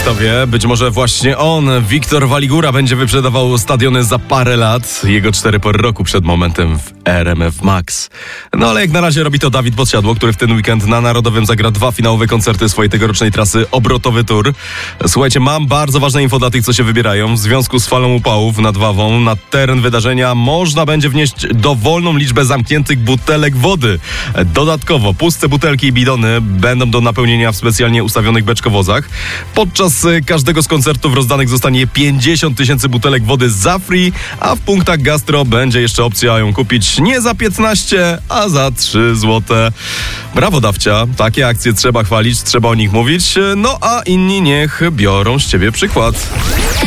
kto wie, być może właśnie on, Wiktor Waligura, będzie wyprzedawał stadiony za parę lat. Jego 4 pory roku przed momentem w RMF Max. No ale jak na razie robi to Dawid Podsiadło, który w ten weekend na Narodowym zagra 2 finałowe koncerty swojej tegorocznej trasy Obrotowy Tour. Słuchajcie, mam bardzo ważne info dla tych, co się wybierają. W związku z falą upałów nad Wawą na teren wydarzenia można będzie wnieść dowolną liczbę zamkniętych butelek wody. Dodatkowo puste butelki i bidony będą do napełnienia w specjalnie ustawionych beczkowozach. Podczas każdego z koncertów rozdanych zostanie 50 000 butelek wody za free, a w punktach gastro będzie jeszcze opcja ją kupić nie za 15, a za 3 złote. Brawo, Dawcia. Takie akcje trzeba chwalić, trzeba o nich mówić. No a inni niech biorą z ciebie przykład.